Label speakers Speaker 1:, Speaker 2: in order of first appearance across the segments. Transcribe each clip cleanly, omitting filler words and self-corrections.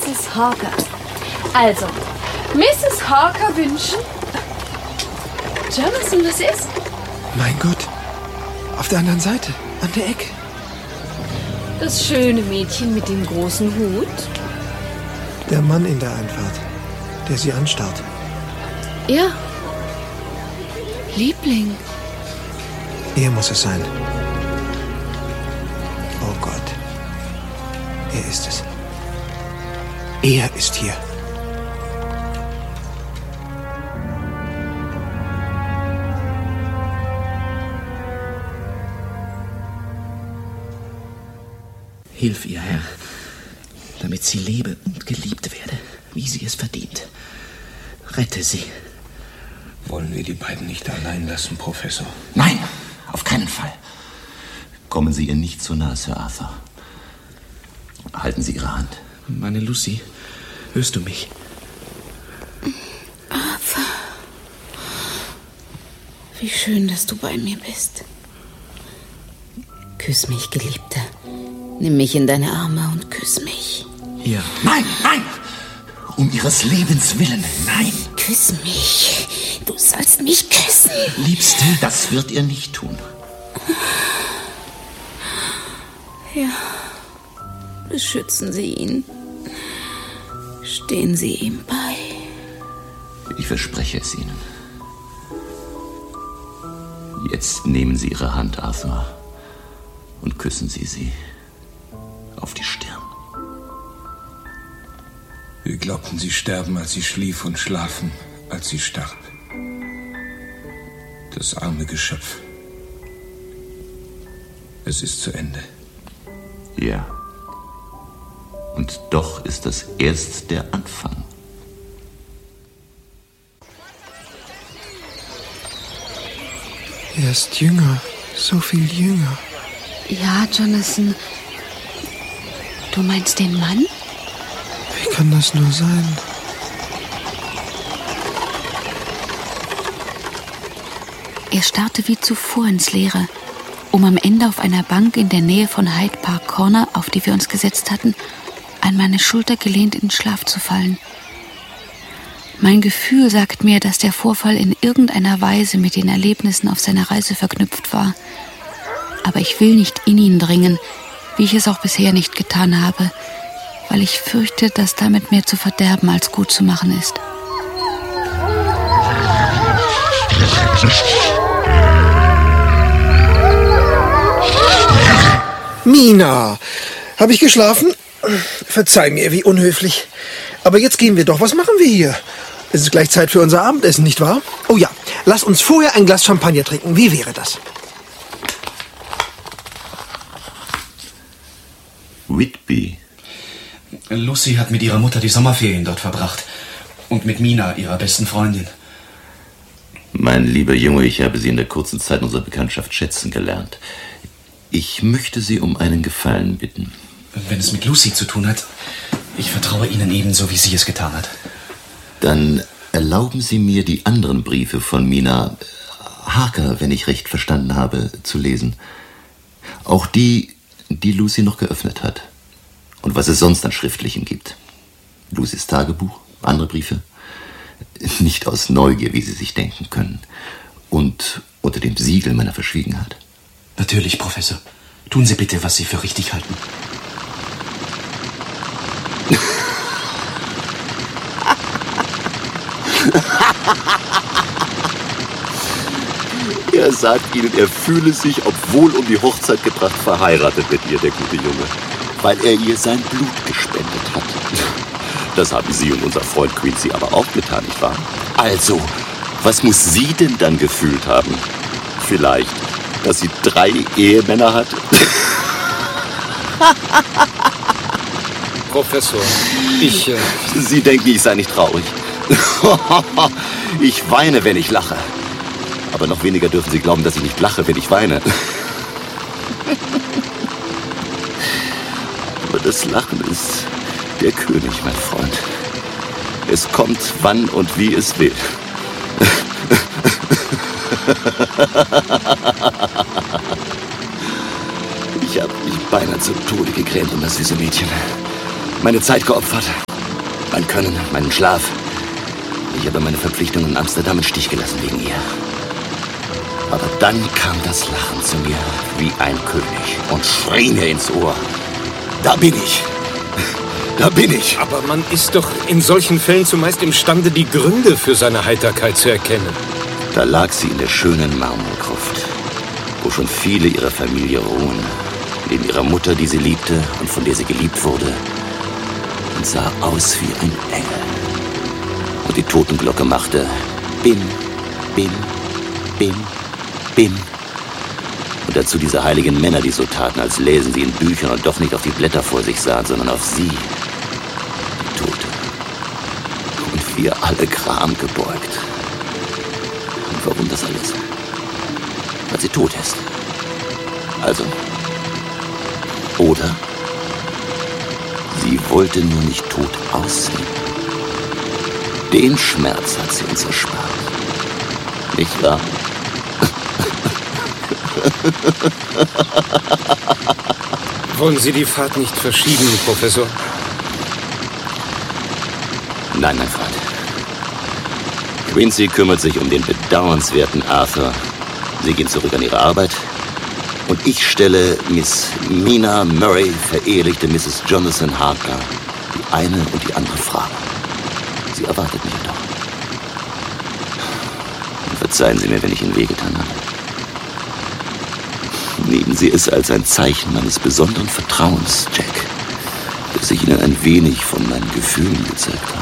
Speaker 1: Mrs. Harker. Also, Mrs. Harker wünschen... Jonathan, was ist?
Speaker 2: Mein Gott. Auf der anderen Seite, an der Ecke.
Speaker 1: Das schöne Mädchen mit dem großen Hut?
Speaker 2: Der Mann in der Einfahrt, der sie anstarrt.
Speaker 1: Ja. Liebling.
Speaker 2: Er muss es sein. Oh Gott. Er ist es. Er ist hier.
Speaker 3: Hilf ihr, Herr, damit sie lebe und geliebt werde, wie sie es verdient. Rette sie.
Speaker 4: Wollen wir die beiden nicht allein lassen, Professor?
Speaker 3: Nein, auf keinen Fall. Kommen Sie ihr nicht zu nahe, Sir Arthur. Halten Sie Ihre Hand. Meine Lucy, hörst du mich?
Speaker 5: Arthur, wie schön, dass du bei mir bist. Küss mich, Geliebter. Nimm mich in deine Arme und küss mich.
Speaker 3: Ja. Nein, nein! Um Ihres Lebens willen, nein!
Speaker 5: Küss mich. Du sollst mich küssen.
Speaker 3: Liebste, das wird er nicht tun.
Speaker 5: Ja. Beschützen Sie ihn. Stehen Sie ihm bei.
Speaker 3: Ich verspreche es Ihnen. Jetzt nehmen Sie Ihre Hand, Arthur, und küssen Sie sie auf die Stirn.
Speaker 4: Wir glaubten, sie sterben, als sie schlief, und schlafen, als sie starb. Das arme Geschöpf. Es ist zu Ende.
Speaker 3: Ja. Und doch ist das erst der Anfang.
Speaker 2: Er ist jünger, so viel jünger.
Speaker 5: Ja, Jonathan. Du meinst den Mann?
Speaker 2: Wie kann das nur sein?
Speaker 5: Er starrte wie zuvor ins Leere, um am Ende auf einer Bank in der Nähe von Hyde Park Corner, auf die wir uns gesetzt hatten, an meine Schulter gelehnt in den Schlaf zu fallen. Mein Gefühl sagt mir, dass der Vorfall in irgendeiner Weise mit den Erlebnissen auf seiner Reise verknüpft war. Aber ich will nicht in ihn dringen, wie ich es auch bisher nicht getan habe, weil ich fürchte, dass damit mehr zu verderben als gut zu machen ist.
Speaker 2: Mina, habe ich geschlafen? Verzeih mir, wie unhöflich. Aber jetzt gehen wir doch. Was machen wir hier? Es ist gleich Zeit für unser Abendessen, nicht wahr? Oh ja, lass uns vorher ein Glas Champagner trinken. Wie wäre das?
Speaker 3: Whitby.
Speaker 6: Lucy hat mit ihrer Mutter die Sommerferien dort verbracht. Und mit Mina, ihrer besten Freundin.
Speaker 3: Mein lieber Junge, ich habe Sie in der kurzen Zeit unserer Bekanntschaft schätzen gelernt. Ich möchte Sie um einen Gefallen bitten.
Speaker 6: Wenn es mit Lucy zu tun hat, ich vertraue Ihnen ebenso, wie sie es getan hat.
Speaker 3: Dann erlauben Sie mir, die anderen Briefe von Mina Harker, wenn ich recht verstanden habe, zu lesen. Auch die Lucy noch geöffnet hat. Und was es sonst an Schriftlichen gibt. Lucys Tagebuch, andere Briefe. Nicht aus Neugier, wie Sie sich denken können. Und unter dem Siegel meiner Verschwiegenheit.
Speaker 6: Natürlich, Professor. Tun Sie bitte, was Sie für richtig halten.
Speaker 3: Er sagt Ihnen, er fühle sich, obwohl um die Hochzeit gebracht, verheiratet mit ihr, der gute Junge. Weil er ihr sein Blut gespendet hat. Das haben Sie und unser Freund Quincy aber auch getan, nicht wahr? Also, was muss sie denn dann gefühlt haben? Vielleicht, dass sie 3 Ehemänner hat?
Speaker 4: Professor,
Speaker 3: Sie denken, ich sei nicht traurig. Ich weine, wenn ich lache. Aber noch weniger dürfen Sie glauben, dass ich nicht lache, wenn ich weine. Aber das Lachen ist der König, mein Freund. Es kommt, wann und wie es will. Ich habe mich beinahe zum Tode gegrämt um das süße Mädchen. Meine Zeit geopfert. Mein Können, meinen Schlaf. Ich habe meine Verpflichtungen in Amsterdam im Stich gelassen wegen ihr. Aber dann kam das Lachen zu mir wie ein König und schrie mir ins Ohr. Da bin ich. Da bin ich.
Speaker 4: Aber man ist doch in solchen Fällen zumeist imstande, die Gründe für seine Heiterkeit zu erkennen.
Speaker 3: Da lag sie in der schönen Marmorgruft, wo schon viele ihrer Familie ruhen, neben ihrer Mutter, die sie liebte und von der sie geliebt wurde, und sah aus wie ein Engel. Und die Totenglocke machte Bim, Bim, Bim, Bim. Und dazu diese heiligen Männer, die so taten, als läsen sie in Büchern und doch nicht auf die Blätter vor sich sahen, sondern auf sie, die Tote. Und wir alle Gram gebeugt. Und warum das alles? Weil sie tot ist. Also. Oder sie wollte nur nicht tot aussehen. Den Schmerz hat sie uns erspart. Nicht wahr?
Speaker 4: Wollen Sie die Fahrt nicht verschieben, Professor?
Speaker 3: Nein, mein Freund. Quincy kümmert sich um den bedauernswerten Arthur. Sie gehen zurück an ihre Arbeit. Und ich stelle Miss Mina Murray, verehelichte Mrs. Jonathan Harker, die eine und die andere Frage. Sie erwartet mich doch. Und verzeihen Sie mir, wenn ich Ihnen wehgetan habe. Nehmen Sie es als ein Zeichen meines besonderen Vertrauens, Jack, dass ich Ihnen ein wenig von meinen Gefühlen gezeigt habe.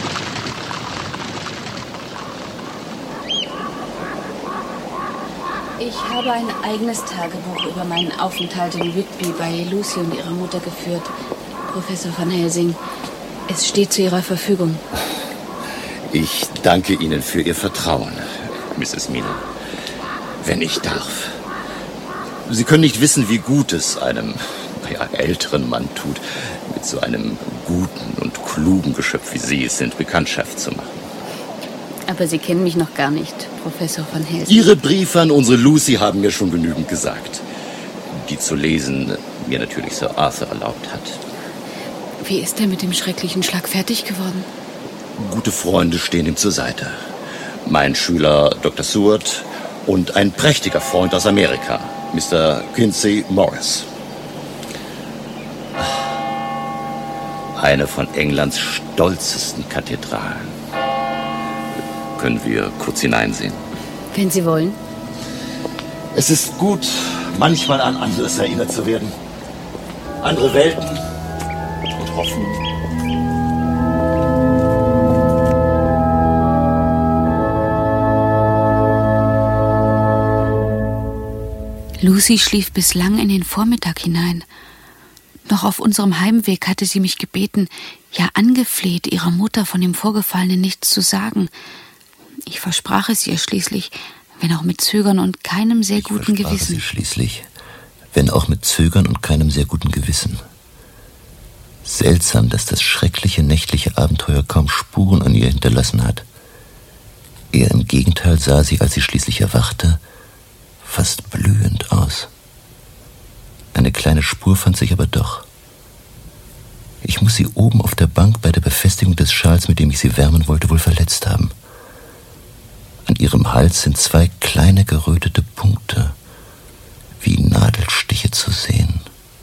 Speaker 5: Ich habe ein eigenes Tagebuch über meinen Aufenthalt in Whitby bei Lucy und ihrer Mutter geführt, Professor van Helsing. Es steht zu Ihrer Verfügung.
Speaker 3: Ich danke Ihnen für Ihr Vertrauen, Mrs. Mina. Wenn ich darf. Sie können nicht wissen, wie gut es einem älteren Mann tut, mit so einem guten und klugen Geschöpf wie Sie es sind, Bekanntschaft zu machen.
Speaker 5: Aber Sie kennen mich noch gar nicht, Professor van Helsing.
Speaker 3: Ihre Briefe an unsere Lucy haben mir schon genügend gesagt, die zu lesen mir natürlich Sir Arthur erlaubt hat.
Speaker 5: Wie ist er mit dem schrecklichen Schlag fertig geworden?
Speaker 3: Gute Freunde stehen ihm zur Seite. Mein Schüler Dr. Seward und ein prächtiger Freund aus Amerika, Mr. Quincy Morris. Eine von Englands stolzesten Kathedralen. Können wir kurz hineinsehen?
Speaker 5: Wenn Sie wollen.
Speaker 3: Es ist gut, manchmal an anderes erinnert zu werden. Andere Welten und Hoffnung.
Speaker 5: Lucy schlief bislang in den Vormittag hinein. Noch auf unserem Heimweg hatte sie mich gebeten, ja angefleht, ihrer Mutter von dem Vorgefallenen nichts zu sagen. Ich versprach es ihr schließlich, wenn auch mit Zögern und keinem sehr guten Gewissen.
Speaker 3: Wenn auch mit Zögern und keinem sehr guten Gewissen. Seltsam, dass das schreckliche nächtliche Abenteuer kaum Spuren an ihr hinterlassen hat. Eher im Gegenteil sah sie, als sie schließlich erwachte, fast blühend aus. Eine kleine Spur fand sich aber doch. Ich muss sie oben auf der Bank bei der Befestigung des Schals, mit dem ich sie wärmen wollte, wohl verletzt haben. An ihrem Hals sind 2 kleine gerötete Punkte, wie Nadelstiche zu sehen.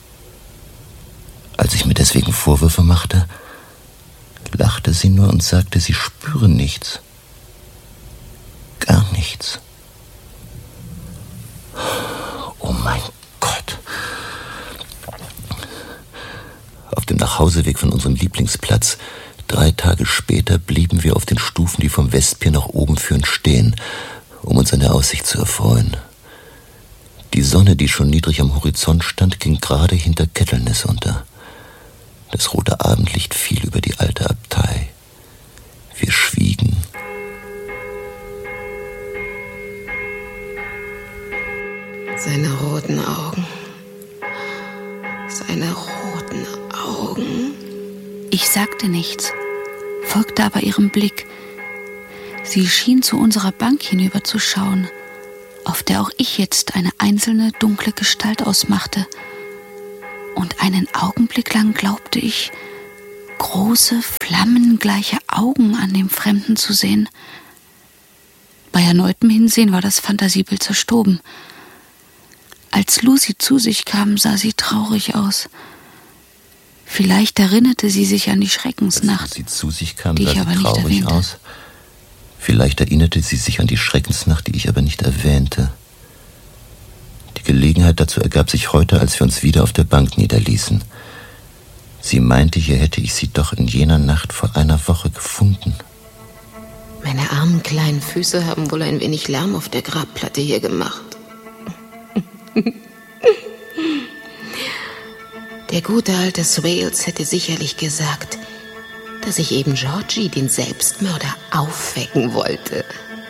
Speaker 3: Als ich mir deswegen Vorwürfe machte, lachte sie nur und sagte, sie spüre nichts. Gar nichts. Oh mein Gott. Auf dem Nachhauseweg von unserem Lieblingsplatz 3 Tage später blieben wir auf den Stufen, die vom Westpier nach oben führen, stehen, um uns an der Aussicht zu erfreuen. Die Sonne, die schon niedrig am Horizont stand, ging gerade hinter Kettleness unter. Das rote Abendlicht fiel über die alte Abtei. Wir schwiegen.
Speaker 7: Seine roten Augen. Seine roten Augen.
Speaker 5: Ich sagte nichts, folgte aber ihrem Blick. Sie schien zu unserer Bank hinüberzuschauen, auf der auch ich jetzt eine einzelne dunkle Gestalt ausmachte. Und einen Augenblick lang glaubte ich, große, flammengleiche Augen an dem Fremden zu sehen. Bei erneutem Hinsehen war das Fantasiebild zerstoben. Als Lucy zu sich kam, sah sie traurig aus. Vielleicht erinnerte sie sich an die Schreckensnacht,
Speaker 3: Als sie zu sich kam,
Speaker 5: die
Speaker 3: sah
Speaker 5: ich
Speaker 3: sie
Speaker 5: aber nicht
Speaker 3: traurig
Speaker 5: erwähnte.
Speaker 3: aus. Vielleicht erinnerte sie sich an die Schreckensnacht, die ich aber nicht erwähnte. Die Gelegenheit dazu ergab sich heute, als wir uns wieder auf der Bank niederließen. Sie meinte, hier hätte ich sie doch in jener Nacht vor einer Woche gefunden.
Speaker 7: Meine armen kleinen Füße haben wohl ein wenig Lärm auf der Grabplatte hier gemacht. Der gute alte Swales hätte sicherlich gesagt, dass ich eben Georgie, den Selbstmörder, aufwecken wollte.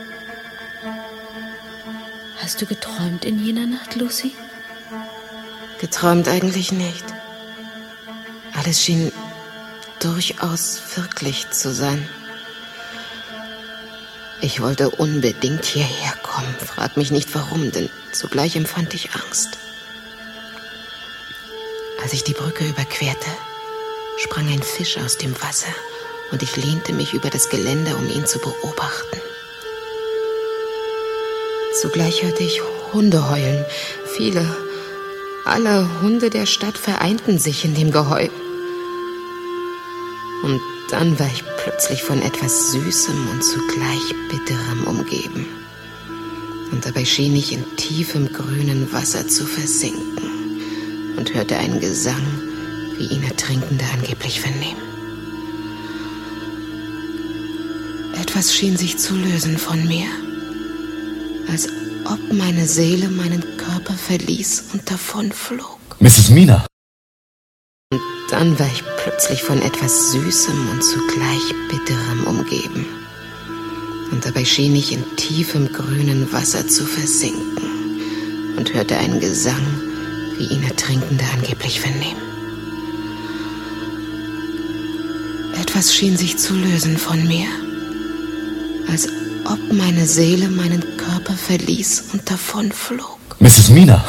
Speaker 5: Hast du geträumt in jener Nacht, Lucy?
Speaker 7: Geträumt eigentlich nicht. Alles schien durchaus wirklich zu sein. Ich wollte unbedingt hierher kommen. Frag mich nicht warum, denn zugleich empfand ich Angst. Als ich die Brücke überquerte, sprang ein Fisch aus dem Wasser und ich lehnte mich über das Geländer, um ihn zu beobachten. Zugleich hörte ich Hunde heulen. Alle Hunde der Stadt vereinten sich in dem Geheul. Und dann war ich plötzlich von etwas Süßem und zugleich Bitterem umgeben. Und dabei schien ich in tiefem grünen Wasser zu versinken und hörte einen Gesang, wie ihn Ertrinkende angeblich vernehmen. Etwas schien sich zu lösen von mir, als ob meine Seele meinen Körper verließ und davonflog.
Speaker 3: Mrs. Mina!
Speaker 7: Und dann war ich plötzlich von etwas Süßem und zugleich Bitterem umgeben. Und dabei schien ich in tiefem grünen Wasser zu versinken und hörte einen Gesang, wie ihn Ertrinkende angeblich vernehmen. Etwas schien sich zu lösen von mir, als ob meine Seele meinen Körper verließ und davonflog.
Speaker 3: Mrs. Mina!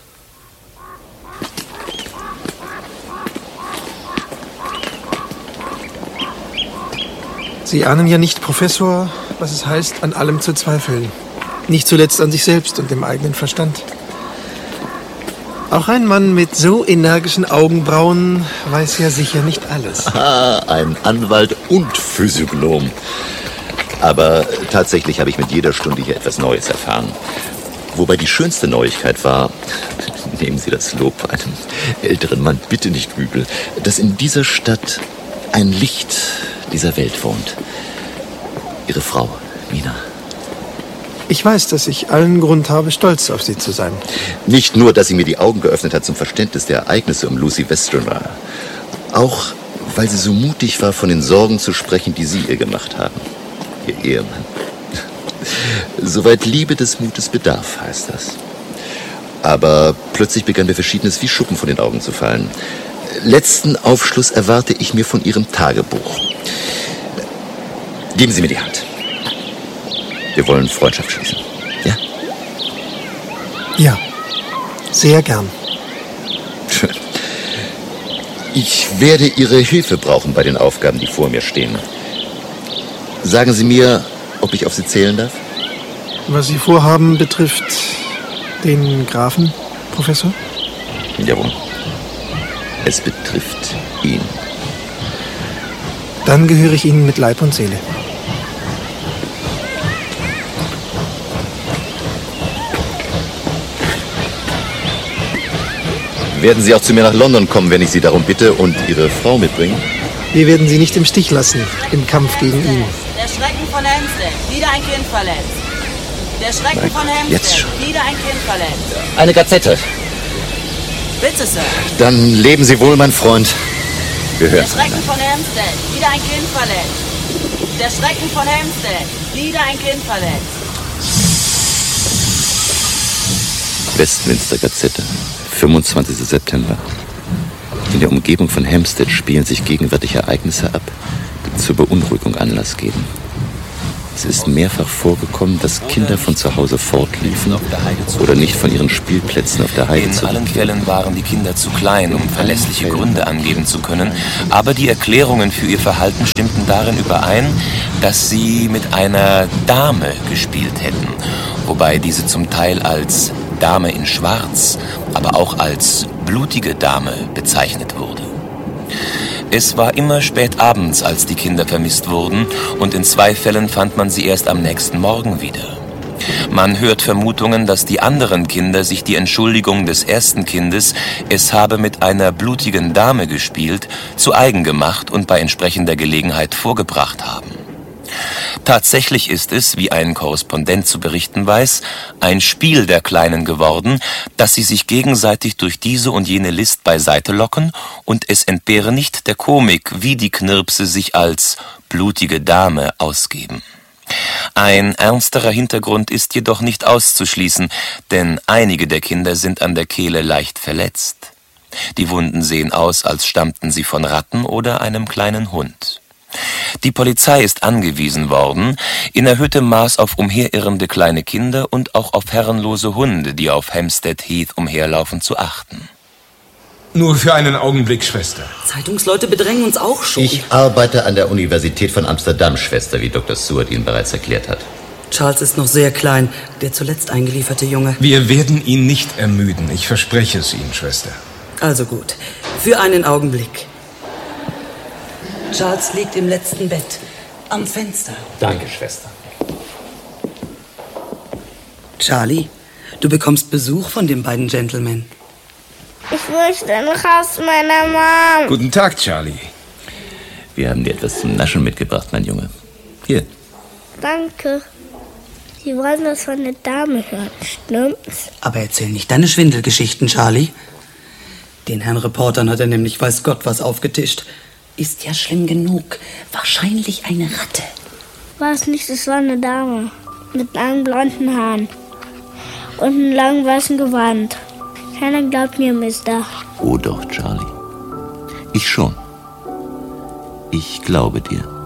Speaker 2: Sie ahnen ja nicht, Professor, was es heißt, an allem zu zweifeln. Nicht zuletzt an sich selbst und dem eigenen Verstand. Auch ein Mann mit so energischen Augenbrauen weiß ja sicher nicht alles.
Speaker 3: Ah, ein Anwalt und Physiognom. Aber tatsächlich habe ich mit jeder Stunde hier etwas Neues erfahren. Wobei die schönste Neuigkeit war, nehmen Sie das Lob einem älteren Mann bitte nicht übel, dass in dieser Stadt ein Licht dieser Welt wohnt. Ihre Frau, Mina.
Speaker 2: Ich weiß, dass ich allen Grund habe, stolz auf Sie zu sein.
Speaker 3: Nicht nur, dass sie mir die Augen geöffnet hat zum Verständnis der Ereignisse um Lucy Westenra. Auch, weil sie so mutig war, von den Sorgen zu sprechen, die Sie ihr gemacht haben. Ihr Ehemann. Soweit Liebe des Mutes bedarf, heißt das. Aber plötzlich begann mir Verschiedenes wie Schuppen von den Augen zu fallen. Letzten Aufschluss erwarte ich mir von Ihrem Tagebuch. Geben Sie mir die Hand. Wir wollen Freundschaft schließen. Ja?
Speaker 2: Ja, sehr gern.
Speaker 3: Schön. Ich werde Ihre Hilfe brauchen bei den Aufgaben, die vor mir stehen. Sagen Sie mir, ob ich auf Sie zählen darf?
Speaker 2: Was Sie vorhaben, betrifft den Grafen, Professor?
Speaker 3: Jawohl. Es betrifft ihn.
Speaker 2: Dann gehöre ich Ihnen mit Leib und Seele.
Speaker 3: Werden Sie auch zu mir nach London kommen, wenn ich Sie darum bitte, und Ihre Frau mitbringen?
Speaker 2: Wir werden Sie nicht im Stich lassen im Kampf gegen ihn.
Speaker 8: Der Schrecken von Hampstead, wieder ein Kind verletzt. Der Schrecken von
Speaker 3: jetzt
Speaker 8: Hampstead,
Speaker 3: schon.
Speaker 8: wieder ein Kind verletzt.
Speaker 3: Eine Gazette.
Speaker 8: Bitte, Sir.
Speaker 3: Dann leben Sie wohl, mein Freund. Wir hören
Speaker 8: Der Schrecken von Hampstead, wieder ein Kind verletzt. Der Schrecken von Hampstead, wieder ein Kind verletzt.
Speaker 3: Westminster Gazette, 25. September. In der Umgebung von Hampstead spielen sich gegenwärtig Ereignisse ab, die zur Beunruhigung Anlass geben. Es ist mehrfach vorgekommen, dass Kinder von zu Hause fortliefen oder nicht von ihren Spielplätzen auf der Heide zurückkehrten.
Speaker 9: In allen Fällen waren die Kinder zu klein, um verlässliche Gründe angeben zu können, aber die Erklärungen für ihr Verhalten stimmten darin überein, dass sie mit einer Dame gespielt hätten, wobei diese zum Teil als Dame in Schwarz, aber auch als blutige Dame bezeichnet wurde. Es war immer spät abends, als die Kinder vermisst wurden, und in 2 Fällen fand man sie erst am nächsten Morgen wieder. Man hört Vermutungen, dass die anderen Kinder sich die Entschuldigung des ersten Kindes, es habe mit einer blutigen Dame gespielt, zu eigen gemacht und bei entsprechender Gelegenheit vorgebracht haben. Tatsächlich ist es, wie ein Korrespondent zu berichten weiß, ein Spiel der Kleinen geworden, dass sie sich gegenseitig durch diese und jene List beiseite locken, und es entbehre nicht der Komik, wie die Knirpse sich als blutige Dame ausgeben. Ein ernsterer Hintergrund ist jedoch nicht auszuschließen, denn einige der Kinder sind an der Kehle leicht verletzt. Die Wunden sehen aus, als stammten sie von Ratten oder einem kleinen Hund. Die Polizei ist angewiesen worden, in erhöhtem Maß auf umherirrende kleine Kinder und auch auf herrenlose Hunde, die auf Hampstead Heath umherlaufen, zu achten.
Speaker 4: Nur für einen Augenblick, Schwester.
Speaker 10: Zeitungsleute bedrängen uns auch schon.
Speaker 3: Ich arbeite an der Universität von Amsterdam, Schwester, wie Dr. Seward Ihnen bereits erklärt hat.
Speaker 10: Charles ist noch sehr klein, der zuletzt eingelieferte Junge.
Speaker 4: Wir werden ihn nicht ermüden, ich verspreche es Ihnen, Schwester.
Speaker 10: Also gut, für einen Augenblick. Charles liegt im letzten Bett, am Fenster.
Speaker 6: Danke, Schwester.
Speaker 10: Charlie, du bekommst Besuch von den beiden Gentlemen.
Speaker 11: Ich möchte nach Haus meiner Mom.
Speaker 4: Guten Tag, Charlie.
Speaker 3: Wir haben dir etwas zum Naschen mitgebracht, mein Junge. Hier.
Speaker 11: Danke. Sie wollen das von der Dame hören, stimmt's?
Speaker 10: Aber erzähl nicht deine Schwindelgeschichten, Charlie. Den Herrn Reportern hat er nämlich weiß Gott was aufgetischt. Ist ja schlimm genug. Wahrscheinlich eine Ratte.
Speaker 11: War es nicht, es war eine Dame. Mit langen blonden Haaren. Und einem langen weißen Gewand. Keiner glaubt mir, Mister.
Speaker 3: Oh doch, Charlie. Ich schon. Ich glaube dir.